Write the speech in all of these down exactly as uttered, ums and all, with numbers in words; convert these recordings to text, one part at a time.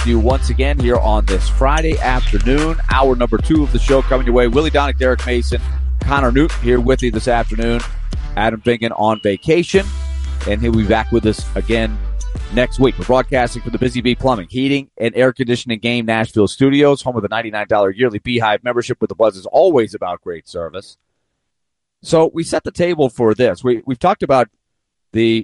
to you once again here on this Friday afternoon, hour number two of the show coming your way. Willie Donick, Derek Mason, Connor Newt here with you this afternoon. Adam Bingen on vacation, and he'll be back with us again next week. We're broadcasting from the Busy Bee Plumbing, Heating, and Air Conditioning Game Nashville Studios, home of the ninety-nine dollars yearly Beehive membership with the Buzz is always about great service. So we set the table for this. We, we've talked about the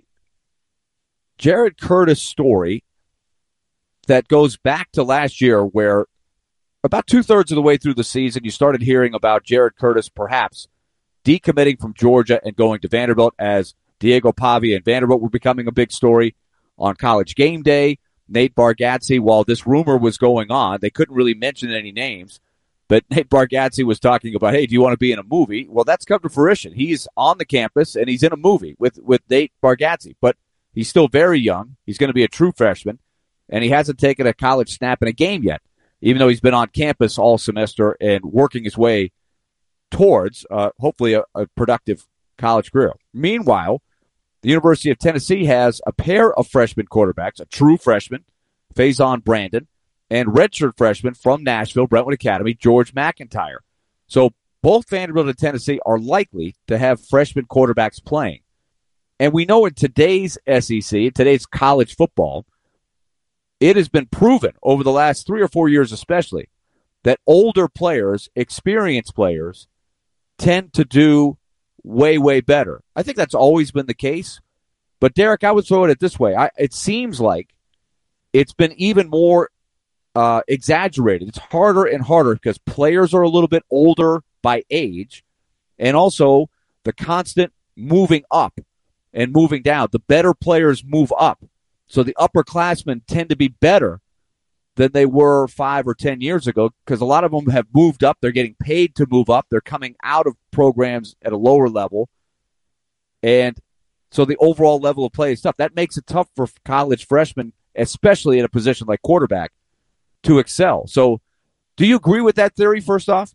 Jared Curtis story that goes back to last year, where about two-thirds of the way through the season, you started hearing about Jared Curtis perhaps decommitting from Georgia and going to Vanderbilt, as Diego Pavia and Vanderbilt were becoming a big story on College Game Day. Nate Bargatze, while this rumor was going on, they couldn't really mention any names, but Nate Bargatze was talking about, hey, do you want to be in a movie? Well, that's come to fruition. He's on the campus, and he's in a movie with, with Nate Bargatze, but he's still very young. He's going to be a true freshman, and he hasn't taken a college snap in a game yet, even though he's been on campus all semester and working his way towards, uh, hopefully, a, a productive college career. Meanwhile, the University of Tennessee has a pair of freshman quarterbacks, a true freshman, Faison Brandon, and redshirt freshman from Nashville, Brentwood Academy, George McIntyre. So both Vanderbilt and Tennessee are likely to have freshman quarterbacks playing. And we know in today's S E C, today's college football, it has been proven over the last three or four years especially that older players, experienced players, tend to do way, way better. I think that's always been the case. But, Derek, I would throw it this way. I, it seems like it's been even more uh, exaggerated. It's harder and harder because players are a little bit older by age, and also the constant moving up and moving down. The better players move up. So the upperclassmen tend to be better than they were five or ten years ago, because a lot of them have moved up. They're getting paid to move up. They're coming out of programs at a lower level. And so the overall level of play is tough. That makes it tough for college freshmen, especially in a position like quarterback, to excel. So do you agree with that theory, first off?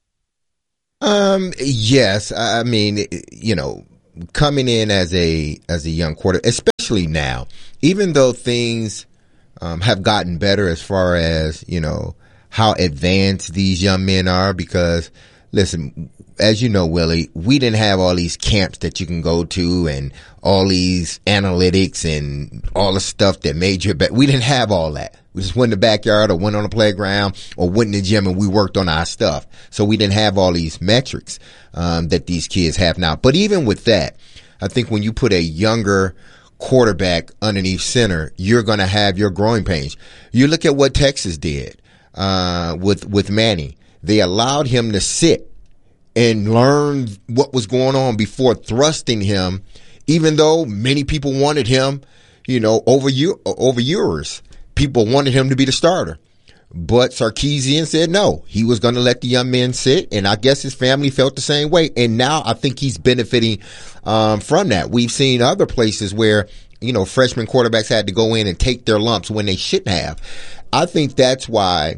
Um, yes. I mean, you know, coming in as a as a young quarterback, especially now, even though things Um, have gotten better as far as, you know, how advanced these young men are, because, listen, as you know, Willie, we didn't have all these camps that you can go to and all these analytics and all the stuff that made you better. We didn't have all that. We just went in the backyard or went on the playground or went in the gym and we worked on our stuff. So we didn't have all these metrics um, that these kids have now. But even with that, I think when you put a younger quarterback underneath center, you're going to have your growing pains. You look at what Texas did uh, with with Manning. They allowed him to sit and learn what was going on before thrusting him, even though many people wanted him, you know, over you over years. People wanted him to be the starter. But Sarkisian said no. He was going to let the young men sit, and I guess his family felt the same way. And now I think he's benefiting um, from that. We've seen other places where, you know, freshman quarterbacks had to go in and take their lumps when they shouldn't have. I think that's why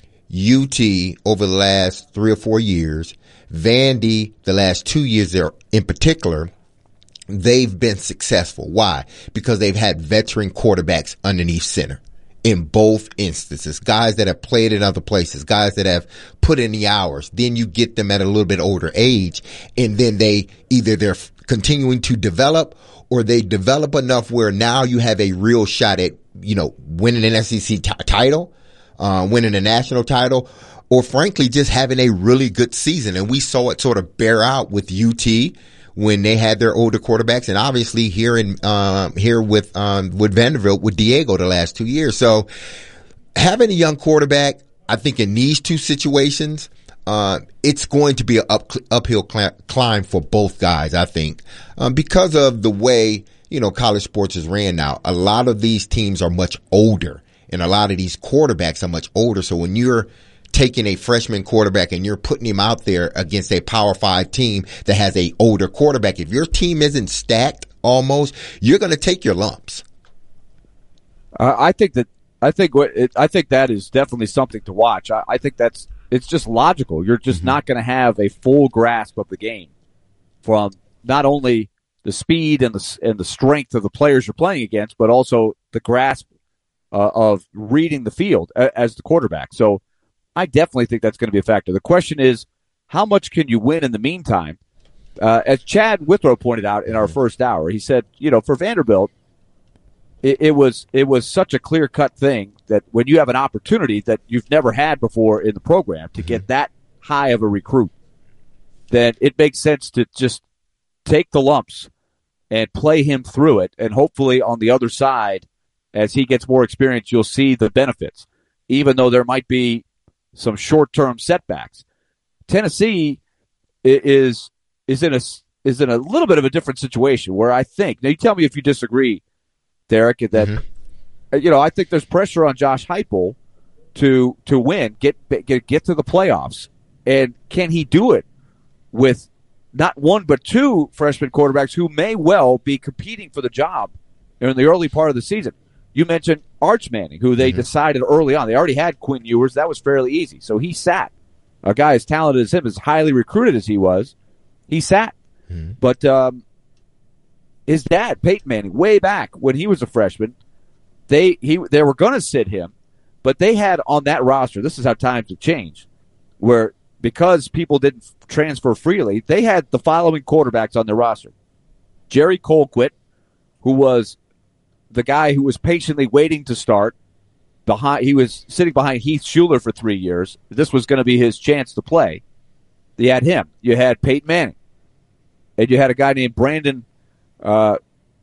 U T over the last three or four years, Vandy the last two years there in particular, they've been successful. Why? Because they've had veteran quarterbacks underneath center. In both instances, guys that have played in other places, guys that have put in the hours, then you get them at a little bit older age, and then they either they're continuing to develop or they develop enough where now you have a real shot at, you know, winning an S E C t- title, uh, winning a national title, or frankly, just having a really good season. And we saw it sort of bear out with U T when they had their older quarterbacks, and obviously here in um, here with um, with Vanderbilt with Diego the last two years. So having a young quarterback, I think in these two situations, uh, it's going to be an up, uphill cl- climb for both guys. I think um, because of the way, you know, college sports is ran now. A lot of these teams are much older, and a lot of these quarterbacks are much older. So when you're taking a freshman quarterback and you're putting him out there against a Power Five team that has a older quarterback, if your team isn't stacked almost, you're going to take your lumps. Uh, I think that I think what it, I think that is definitely something to watch. I, I think that's it's just logical. You're just mm-hmm. not going to have a full grasp of the game from not only the speed and the and the strength of the players you're playing against, but also the grasp uh, of reading the field a, as the quarterback. So I definitely think that's going to be a factor. The question is, how much can you win in the meantime? Uh, as Chad Withrow pointed out in our first hour, he said, you know, for Vanderbilt, it, it was it was such a clear-cut thing that when you have an opportunity that you've never had before in the program to get that high of a recruit, then it makes sense to just take the lumps and play him through it. And hopefully on the other side, as he gets more experience, you'll see the benefits, even though there might be some short-term setbacks. Tennessee is is in a is in a little bit of a different situation where I think, now you tell me if you disagree, Derek, that mm-hmm. you know, I think there's pressure on Josh Heupel to to win, get get get to the playoffs, and can he do it with not one but two freshman quarterbacks who may well be competing for the job in the early part of the season? You mentioned Arch Manning, who they mm-hmm. decided early on. They already had Quinn Ewers. That was fairly easy. So he sat. A guy as talented as him, as highly recruited as he was, he sat. Mm-hmm. But um, his dad, Peyton Manning, way back when he was a freshman, they he they were going to sit him, but they had on that roster, this is how times have changed, where because people didn't transfer freely, they had the following quarterbacks on their roster. Jerry Colquitt, who was the guy who was patiently waiting to start. Behind, he was sitting behind Heath Schuler for three years. This was going to be his chance to play. You had him. You had Peyton Manning. And you had a guy named Brandon uh,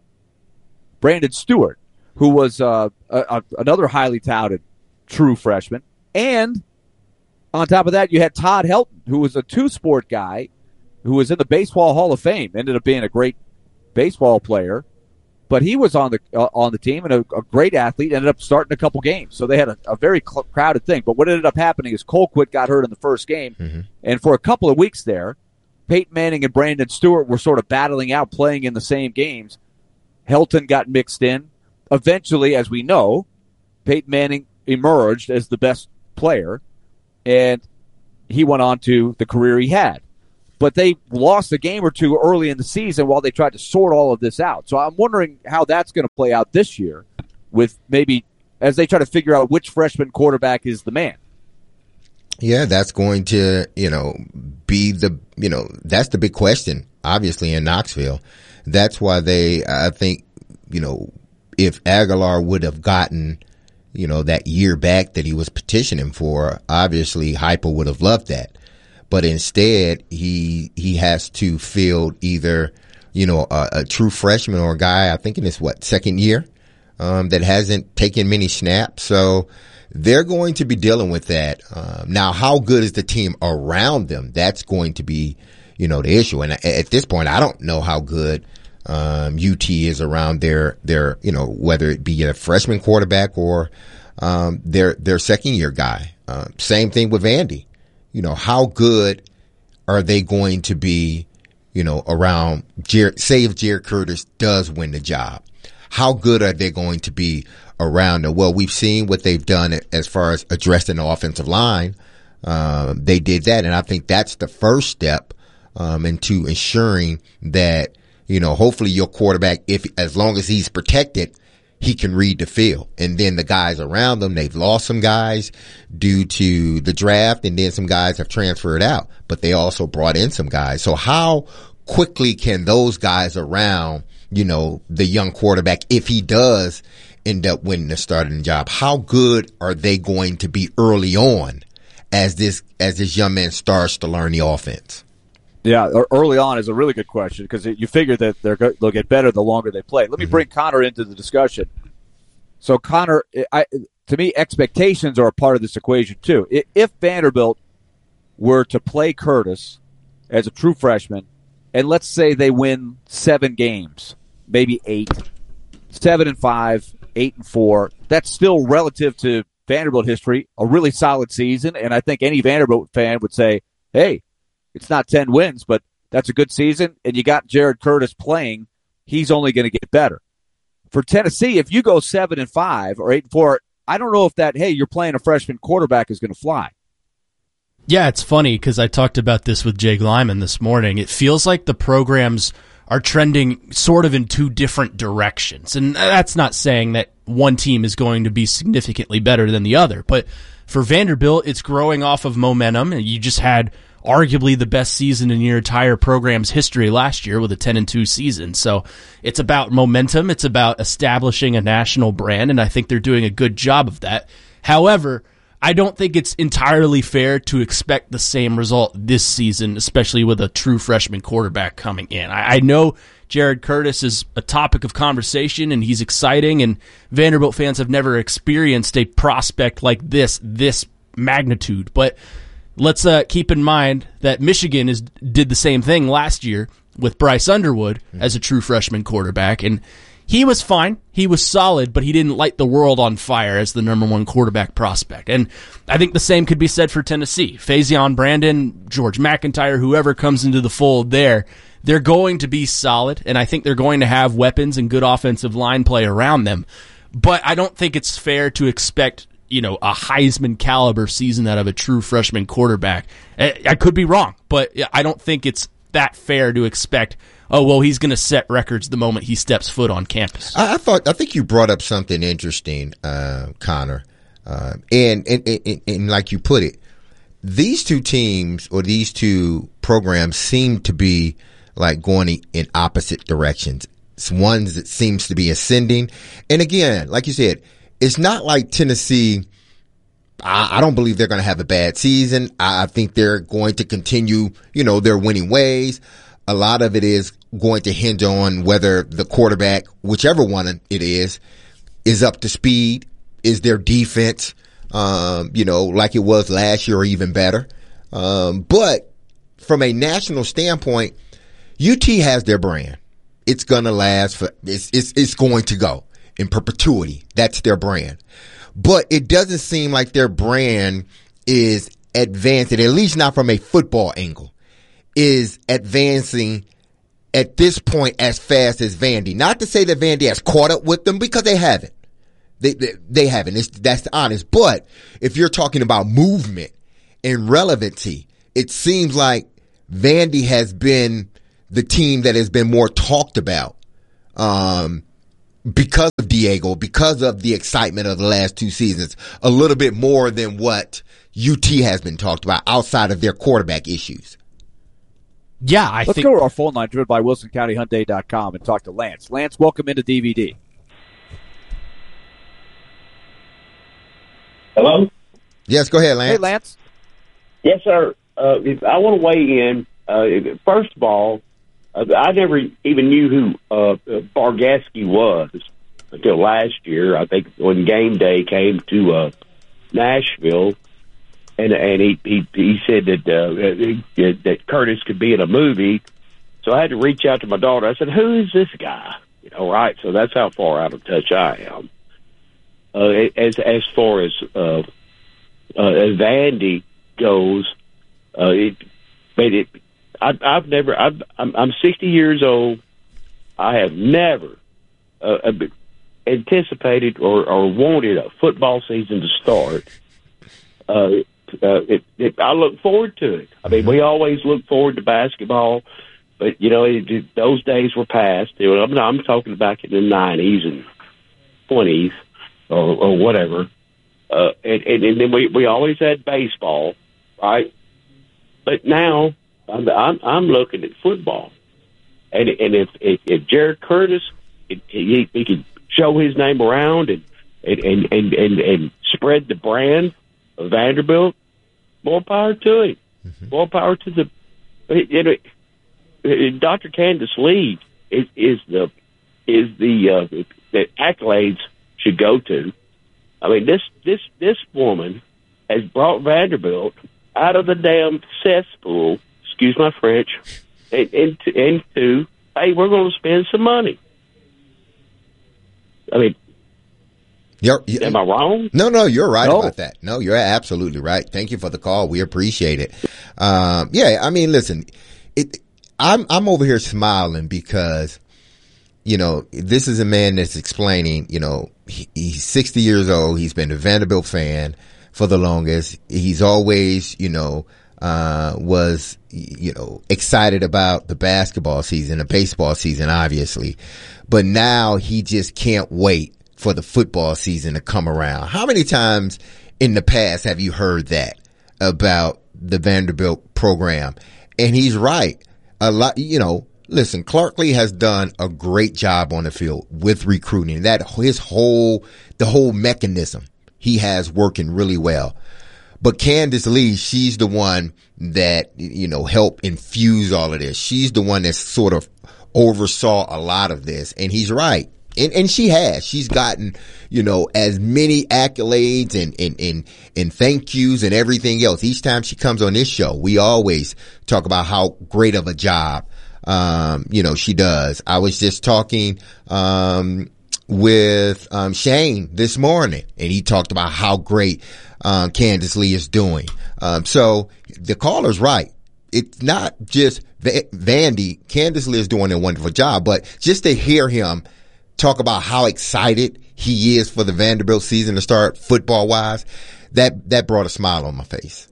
Brandon Stewart, who was uh, a, a, another highly touted true freshman. And on top of that, you had Todd Helton, who was a two-sport guy who was in the Baseball Hall of Fame, ended up being a great baseball player. But he was on the uh, on the team and a, a great athlete, ended up starting a couple games. So they had a, a very cl- crowded thing. But what ended up happening is Colquitt got hurt in the first game. Mm-hmm. And for a couple of weeks there, Peyton Manning and Brandon Stewart were sort of battling out, playing in the same games. Helton got mixed in. Eventually, as we know, Peyton Manning emerged as the best player, and he went on to the career he had. But they lost a game or two early in the season while they tried to sort all of this out. So I'm wondering how that's going to play out this year with maybe as they try to figure out which freshman quarterback is the man. Yeah, that's going to, you know, be the, you know, that's the big question, obviously, in Knoxville. That's why they, I think, you know, if Aguilar would have gotten, you know, that year back that he was petitioning for, obviously Heupel would have loved that. But instead, he he has to field either, you know, a, a true freshman or a guy, I think in his, what, second year, um, that hasn't taken many snaps. So they're going to be dealing with that. Um, now, how good is the team around them? That's going to be, you know, the issue. And at this point, I don't know how good um, U T is around their, their, you know, whether it be a freshman quarterback or um, their their second year guy. Uh, same thing with Vandy. You know, how good are they going to be, you know, around, Jer- say if Jared Curtis does win the job, how good are they going to be around them? Well, we've seen what they've done as far as addressing the offensive line. Um, they did that, and I think that's the first step um, into ensuring that, you know, hopefully your quarterback, if as long as he's protected, he can read the field. And then the guys around them, they've lost some guys due to the draft, and then some guys have transferred out, but they also brought in some guys. So how quickly can those guys around, you know, the young quarterback, if he does end up winning the starting job, how good are they going to be early on as this, as this young man starts to learn the offense? Yeah, early on is a really good question because you figure that they're go- they'll get better the longer they play. Let me mm-hmm. bring Connor into the discussion. So, Connor, I, to me, expectations are a part of this equation, too. If Vanderbilt were to play Curtis as a true freshman, and let's say they win seven games, maybe eight, seven and five, eight and four, that's still relative to Vanderbilt history, a really solid season, and I think any Vanderbilt fan would say, hey, it's not ten wins, but that's a good season, and you got Jared Curtis playing. He's only going to get better. For Tennessee, if you go seven and five or eight and four, I don't know if that, hey, you're playing a freshman quarterback is going to fly. Yeah, it's funny because I talked about this with Jake Lyman this morning. It feels like the programs are trending sort of in two different directions. And that's not saying that one team is going to be significantly better than the other. But for Vanderbilt, it's growing off of momentum. And you just had arguably the best season in your entire program's history last year with a ten and two season. So it's about momentum. It's about establishing a national brand. And I think they're doing a good job of that. However, I don't think it's entirely fair to expect the same result this season, especially with a true freshman quarterback coming in. I, I know Jared Curtis is a topic of conversation, and he's exciting, and Vanderbilt fans have never experienced a prospect like this, this magnitude. But let's uh, keep in mind that Michigan is did the same thing last year with Bryce Underwood mm-hmm. as a true freshman quarterback, and he was fine. He was solid, but he didn't light the world on fire as the number one quarterback prospect. And I think the same could be said for Tennessee. Faison Brandon, George McIntyre, whoever comes into the fold there, they're going to be solid, and I think they're going to have weapons and good offensive line play around them. But I don't think it's fair to expect, you know, a Heisman caliber season out of a true freshman quarterback. I could be wrong, but I don't think it's that fair to expect, oh, well, he's going to set records the moment he steps foot on campus. I, I thought, I think you brought up something interesting, uh, Connor. Uh, and, and, and, and like you put it, these two teams or these two programs seem to be like going in opposite directions. It's one that seems to be ascending. And again, like you said, it's not like Tennessee. I, I don't believe they're going to have a bad season. I, I think they're going to continue, you know, their winning ways. A lot of it is going to hinge on whether the quarterback, whichever one it is, is up to speed. Is their defense, um, you know, like it was last year or even better? Um, but from a national standpoint, U T has their brand. It's going to last for, it's, it's, it's going to go in perpetuity. That's their brand. But it doesn't seem like their brand is advancing, at least not from a football angle, is advancing at this point as fast as Vandy. Not to say that Vandy has caught up with them, because they haven't. They, they, they haven't. It's, that's honest. But if you're talking about movement and relevancy, it seems like Vandy has been the team that has been more talked about, um, because of Diego, because of the excitement of the last two seasons, a little bit more than what U T has been talked about outside of their quarterback issues. Yeah, I Let's think. go to our phone line driven by Wilson County Hyundai dot com and talk to Lance. Lance, welcome into D V D. Hello? Yes, go ahead, Lance. Hey, Lance. Yes, sir. Uh, if I want to weigh in. Uh, first of all, uh, I never even knew who uh, Bargasky was until last year. I think when game day came to uh, Nashville, and and he he, he said that uh, that Curtis could be in a movie. So I had to reach out to my daughter. I said, "Who is this guy?" You know, right? So that's how far out of touch I am. Uh, as as far as uh, uh, as Vandy goes, uh, it, but it. I, I've never. I've, I'm, I'm sixty years old. I have never uh, anticipated or, or wanted a football season to start. Uh, uh, it, it, I look forward to it. I mean, we always look forward to basketball, but you know, it, it, those days were past. You know, I'm, I'm talking back in the nineties and twenties or, or whatever. Uh, and, and, and then we, we always had baseball, right? But now. I'm, I'm, I'm looking at football, and and if if, if Jared Curtis, it, he, he could show his name around and and, and, and, and and spread the brand of Vanderbilt, more power to him. Mm-hmm. More power to the. You know, Doctor Candace Lee is, is the is the uh, the accolades should go to. I mean, this this this woman has brought Vanderbilt out of the damn cesspool. Excuse my French, and into, into, hey, we're going to spend some money. I mean, you're, you're, am I wrong? No, no, you're right no. about that. No, you're absolutely right. Thank you for the call. We appreciate it. Um, yeah, I mean, listen, it, I'm, I'm over here smiling because, you know, this is a man that's explaining, you know, he, he's sixty years old. He's been a Vanderbilt fan for the longest. He's always, you know, uh, was, you know, excited about the basketball season, the baseball season, obviously. But now he just can't wait for the football season to come around. How many times in the past have you heard that about the Vanderbilt program? And he's right. A lot, you know, listen, Clark Lee has done a great job on the field with recruiting. That his whole, the whole mechanism he has working really well. But Candace Lee, she's the one that, you know, helped infuse all of this. She's the one that sort of oversaw a lot of this. And he's right. And, and she has. She's gotten, you know, as many accolades and, and, and, and thank yous and everything else. Each time she comes on this show, we always talk about how great of a job, um, you know, she does. I was just talking, um, with, um, Shane this morning, and he talked about how great, um, Candace Lee is doing. Um, so the caller's right. It's not just v- Vandy. Candace Lee is doing a wonderful job, but just to hear him talk about how excited he is for the Vanderbilt season to start football wise, that, that brought a smile on my face.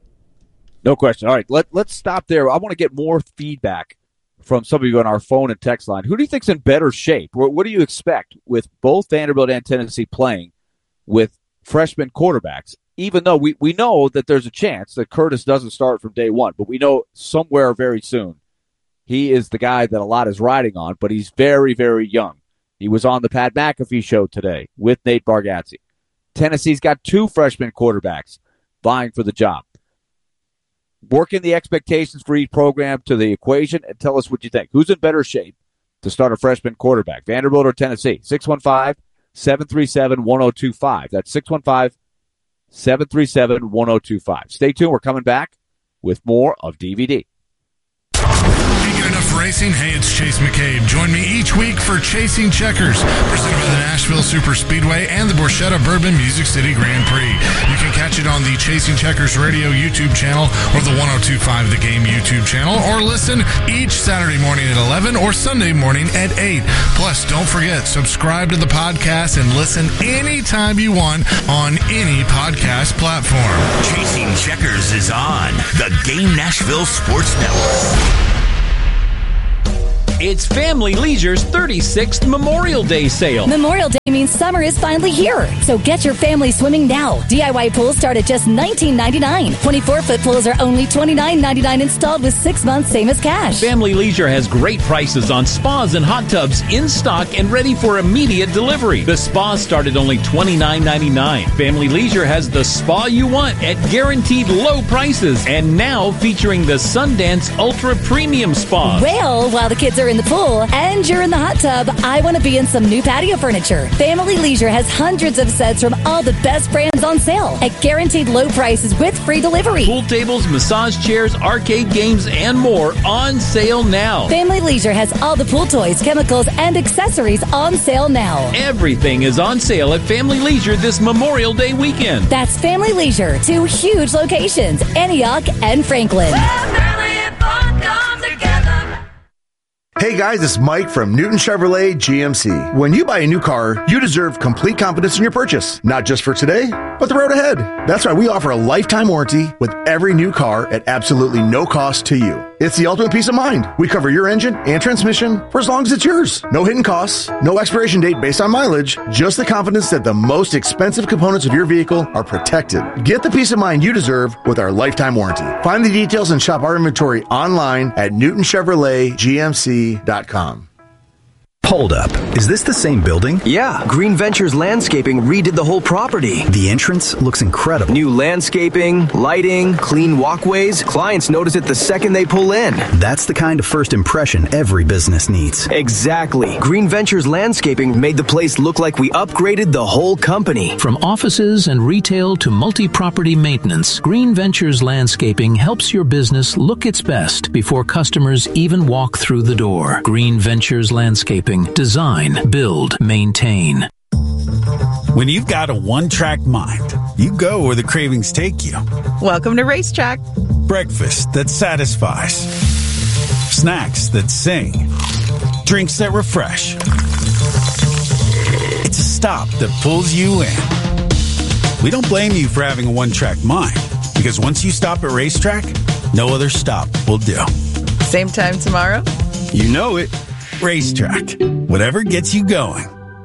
No question. All right. Let, let's stop there. I want to get more feedback from some of you on our phone and text line. Who do you think's in better shape? What, what do you expect with both Vanderbilt and Tennessee playing with freshman quarterbacks? Even though we, we know that there's a chance that Curtis doesn't start from day one, but we know somewhere very soon he is the guy that a lot is riding on, but he's very, very young. He was on the Pat McAfee show today with Nate Bargatze. Tennessee's got two freshman quarterbacks vying for the job. Working the expectations for each program to the equation and tell us what you think. Who's in better shape to start a freshman quarterback, Vanderbilt or Tennessee? six one five, seven three seven, one oh two five. That's six one five, seven three seven, one oh two five. Stay tuned. We're coming back with more of D V D. Enough racing? Hey, it's Chase McCabe. Join me each week for Chasing Checkers, presented by the Nashville Super Speedway and the Borchetta Bourbon Music City Grand Prix. You can catch it on the Chasing Checkers radio YouTube channel or the one oh two point five The Game YouTube channel, or listen each Saturday morning at eleven or Sunday morning at eight. Plus, don't forget, subscribe to the podcast and listen anytime you want on any podcast platform. Chasing Checkers is on the Game Nashville Sports Network. It's Family Leisure's thirty-sixth Memorial Day sale. Memorial Day means summer is finally here. So get your family swimming now. D I Y pools start at just nineteen ninety-nine. twenty-four foot pools are only twenty-nine ninety-nine installed with six months, same as cash. Family Leisure has great prices on spas and hot tubs in stock and ready for immediate delivery. The spas start at only twenty-nine ninety-nine. Family Leisure has the spa you want at guaranteed low prices. And now featuring the Sundance Ultra Premium Spa. Well, while the kids are in the pool and you're in the hot tub, I want to be in some new patio furniture. Family Leisure has hundreds of sets from all the best brands on sale at guaranteed low prices with free delivery. Pool tables, massage chairs, arcade games, and more on sale now. Family Leisure has all the pool toys, chemicals, and accessories on sale now. Everything is on sale at Family Leisure this Memorial Day weekend. That's Family Leisure, two huge locations, Antioch and Franklin. Hey guys, it's Mike from Newton Chevrolet G M C. When you buy a new car, you deserve complete confidence in your purchase, not just for today, but the road ahead. That's why we offer a lifetime warranty with every new car at absolutely no cost to you. It's the ultimate peace of mind. We cover your engine and transmission for as long as it's yours. No hidden costs, no expiration date based on mileage, just the confidence that the most expensive components of your vehicle are protected. Get the peace of mind you deserve with our lifetime warranty. Find the details and shop our inventory online at Newton Chevrolet G M C dot com. Hold up. Is this the same building? Yeah. Green Ventures Landscaping redid the whole property. The entrance looks incredible. New landscaping, lighting, clean walkways. Clients notice it the second they pull in. That's the kind of first impression every business needs. Exactly. Green Ventures Landscaping made the place look like we upgraded the whole company. From offices and retail to multi-property maintenance, Green Ventures Landscaping helps your business look its best before customers even walk through the door. Green Ventures Landscaping. Design, build, maintain. When you've got a one-track mind, you go where the cravings take you. Welcome to Racetrack. Breakfast that satisfies. Snacks that sing. Drinks that refresh. It's a stop that pulls you in. We don't blame you for having a one-track mind. Because once you stop at Racetrack, no other stop will do. Same time tomorrow? You know it. Racetrack. Whatever gets you going.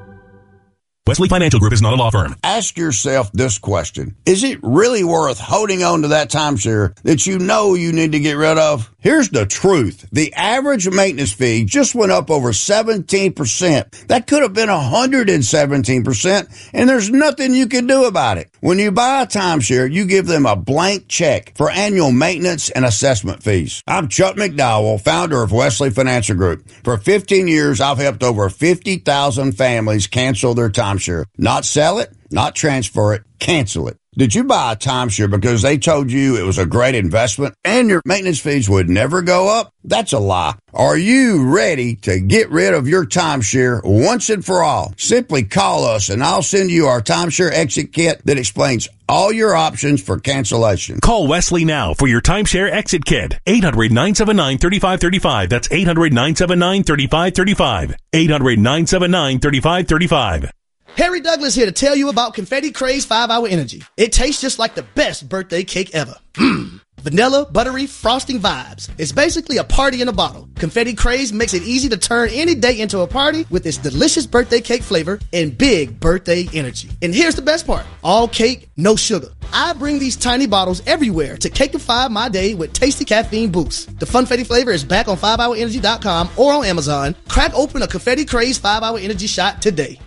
Wesley Financial Group is not a law firm. Ask yourself this question. Is it really worth holding on to that timeshare that you know you need to get rid of? Here's the truth. The average maintenance fee just went up over seventeen percent. That could have been one hundred seventeen percent, and there's nothing you can do about it. When you buy a timeshare, you give them a blank check for annual maintenance and assessment fees. I'm Chuck McDowell, founder of Wesley Financial Group. For fifteen years, I've helped over fifty thousand families cancel their timeshare. Not sell it, not transfer it, cancel it. Did you buy a timeshare because they told you it was a great investment and your maintenance fees would never go up? That's a lie. Are you ready to get rid of your timeshare once and for all? Simply call us and I'll send you our timeshare exit kit that explains all your options for cancellation. Call Wesley now for your timeshare exit kit. eight hundred, nine seven nine, three five three five. That's eight hundred, nine seven nine, three five three five. eight hundred, nine seven nine, three five three five. Harry Douglas here to tell you about Confetti Craze five hour Energy. It tastes just like the best birthday cake ever. Mmm. Vanilla, buttery, frosting vibes. It's basically a party in a bottle. Confetti Craze makes it easy to turn any day into a party with its delicious birthday cake flavor and big birthday energy. And here's the best part. All cake, no sugar. I bring these tiny bottles everywhere to cakeify my day with tasty caffeine boost. The Funfetti flavor is back on five hour energy dot com or on Amazon. Crack open a Confetti Craze five hour Energy shot today.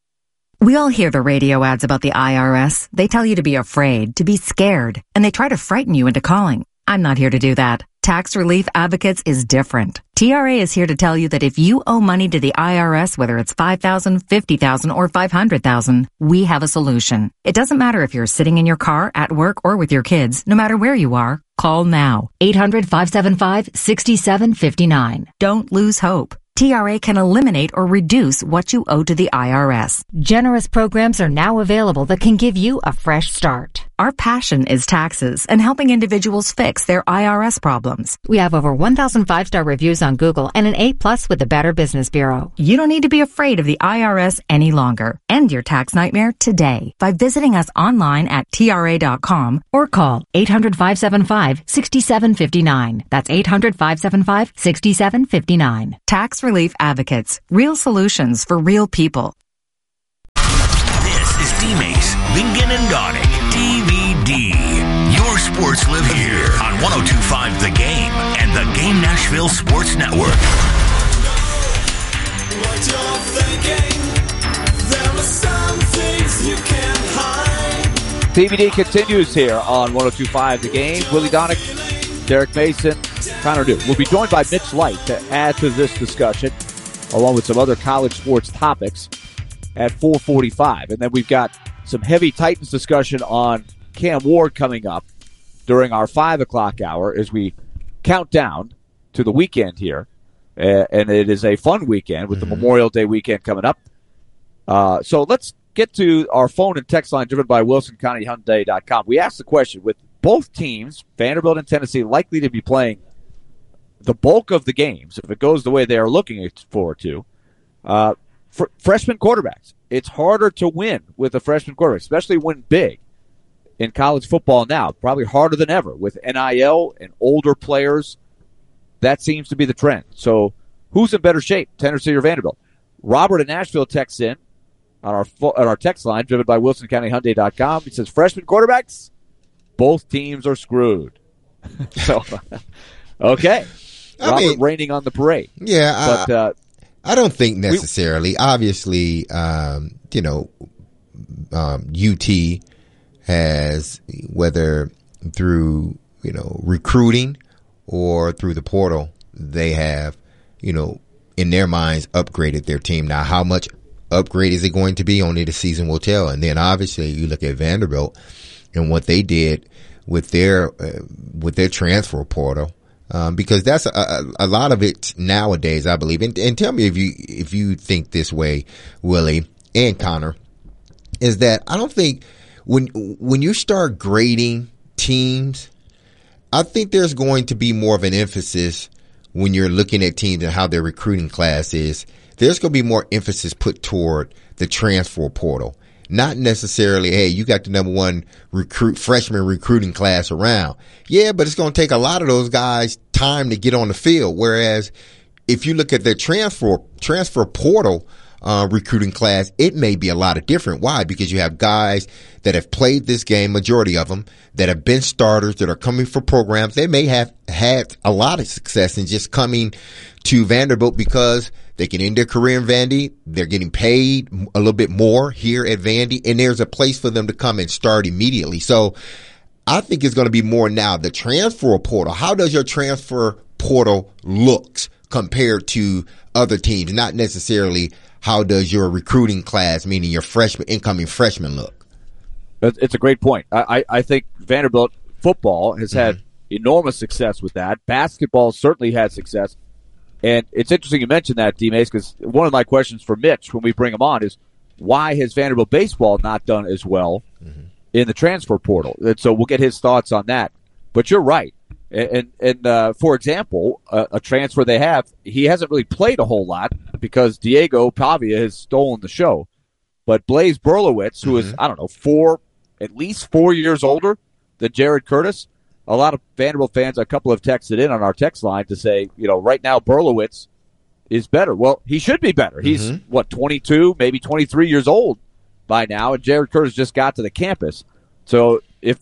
We all hear the radio ads about the I R S. They tell you to be afraid, to be scared, and they try to frighten you into calling. I'm not here to do that. Tax Relief Advocates is different. T R A is here to tell you that if you owe money to the I R S, whether it's five thousand dollars, fifty thousand dollars, or five hundred thousand dollars, we have a solution. It doesn't matter if you're sitting in your car, at work, or with your kids. No matter where you are, call now. eight hundred, five seven five, six seven five nine. Don't lose hope. T R A can eliminate or reduce what you owe to the I R S. Generous programs are now available that can give you a fresh start. Our passion is taxes and helping individuals fix their I R S problems. We have over one thousand five-star reviews on Google and an A plus with the Better Business Bureau. You don't need to be afraid of the I R S any longer. End your tax nightmare today by visiting us online at T R A dot com or call eight hundred, five seven five, six seven five nine. That's eight hundred, five seven five, six seven five nine. Tax Relief Advocates. Real solutions for real people. This is D-Mace, Bingen and Donick, D V D. Your sports live here on one oh two point five The Game and the Game Nashville Sports Network. What you're thinking, there are some things you can't hide. D V D continues here on one oh two point five The Game. Willie Donick, Derek Mason, Connor Newton. We'll be joined by Mitch Light to add to this discussion, along with some other college sports topics at four forty-five. And then we've got some heavy Titans discussion on Cam Ward coming up during our five o'clock hour as we count down to the weekend here. Uh, and it is a fun weekend with the mm-hmm. Memorial Day weekend coming up. Uh, so let's get to our phone and text line driven by Wilson County Hyundai dot com. We asked the question, with both teams, Vanderbilt and Tennessee, likely to be playing the bulk of the games, if it goes the way they are looking forward to, uh, fr- freshman quarterbacks. It's harder to win with a freshman quarterback, especially win big in college football now. Probably harder than ever with N I L and older players. That seems to be the trend. So who's in better shape, Tennessee or Vanderbilt? Robert in Nashville texts in on our fo- on our text line driven by Wilson County Hyundai dot com. He says, freshman quarterbacks, both teams are screwed. So, okay. I Robert mean, raining on the parade. Yeah, but uh, I don't think necessarily. We, Obviously, um, you know, um, U T has, whether through, you know, recruiting or through the portal, they have, you know, in their minds, upgraded their team. Now, how much upgrade is it going to be? Only the season will tell. And then obviously you look at Vanderbilt and what they did with their uh, with their transfer portal. Um, because that's a, a, a lot of it nowadays, I believe. And, and tell me if you if you think this way, Willie and Connor, is that I don't think when when you start grading teams, I think there's going to be more of an emphasis when you're looking at teams and how their recruiting class is. There's going to be more emphasis put toward the transfer portal, not necessarily, hey, you got the number one recruit freshman recruiting class around. Yeah, but it's going to take a lot of those guys time to get on the field. Whereas if you look at their transfer transfer portal uh, recruiting class, it may be a lot of different. Why? Because you have guys that have played this game, majority of them, that have been starters, that are coming for programs. They may have had a lot of success in just coming to Vanderbilt because they can end their career in Vandy. They're getting paid a little bit more here at Vandy, and there's a place for them to come and start immediately. So I think it's going to be more now the transfer portal. How does your transfer portal looks compared to other teams? Not necessarily how does your recruiting class, meaning your freshman, incoming freshman, look. It's a great point. I, I think Vanderbilt football has had mm-hmm. enormous success with that. Basketball certainly had success. And it's interesting you mentioned that, D-Mace, because one of my questions for Mitch when we bring him on is why has Vanderbilt baseball not done as well mm-hmm. in the transfer portal? And so we'll get his thoughts on that. But you're right. And, and uh, for example, a, a transfer they have, he hasn't really played a whole lot because Diego Pavia has stolen the show. But Blaze Berlowitz, who mm-hmm. is, I don't know, four, at least four years older than Jared Curtis, a lot of Vanderbilt fans, a couple have texted in on our text line to say, you know, right now Berlowitz is better. Well, he should be better. He's, mm-hmm. what, twenty-two, maybe twenty-three years old by now, and Jared Curtis just got to the campus. So if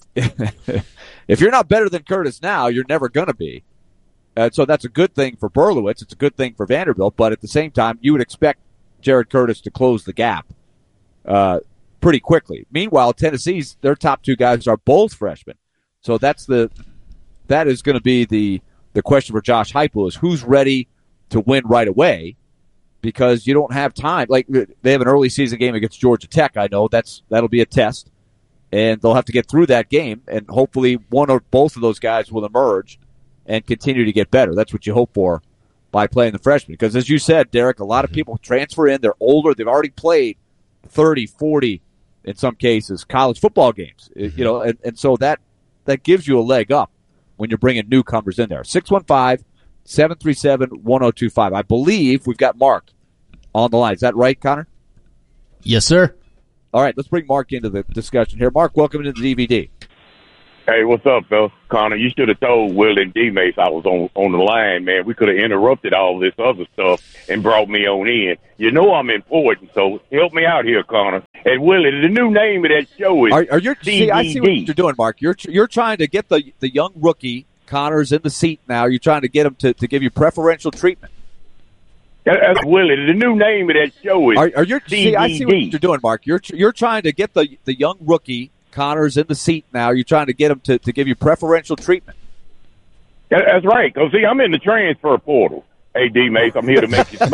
if you're not better than Curtis now, you're never going to be. Uh, so that's a good thing for Berlowitz. It's a good thing for Vanderbilt. But at the same time, you would expect Jared Curtis to close the gap uh, pretty quickly. Meanwhile, Tennessee's, their top two guys are both freshmen. So that's the that is going to be the the question for Josh Heupel is who's ready to win right away because you don't have time. Like they have an early season game against Georgia Tech. I know that's that'll be a test, and they'll have to get through that game. And hopefully, one or both of those guys will emerge and continue to get better. That's what you hope for by playing the freshmen. Because as you said, Derek, a lot of people transfer in. They're older. They've already played thirty, forty, in some cases, college football games. Mm-hmm. You know, and, and so that. That gives you a leg up when you're bringing newcomers in there. six one five, seven three seven, one oh two five. I believe we've got Mark on the line. Is that right, Connor? Yes, sir. All right, let's bring Mark into the discussion here. Mark, welcome to the D V D. Hey, what's up, Bill? Connor, you should have told Will and D-Mace I was on, on the line, man. We could have interrupted all this other stuff and brought me on in. You know I'm important, so help me out here, Connor. And Willie, the new name of that show is are, are you, D V D. See, I see what you're doing, Mark. You're you're trying to get the the young rookie, Connor's in the seat now. You're trying to get him to, to give you preferential treatment. That's Willie. The new name of that show is are, are you, D V D. See, I see what you're doing, Mark. You're you're trying to get the the young rookie, Connor's in the seat now. You're trying to get him to, to give you preferential treatment. That's right. Because, see, I'm in the transfer portal. Hey, D-Mace, I'm here to make you smile.